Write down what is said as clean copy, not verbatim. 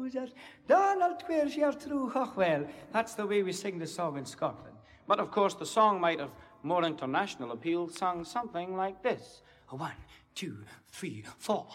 Cruisers. Donald Queers your true well. That's the way we sing the song in Scotland. But of course, the song might have more international appeal, sung something like this. 1, 2, 3, 4.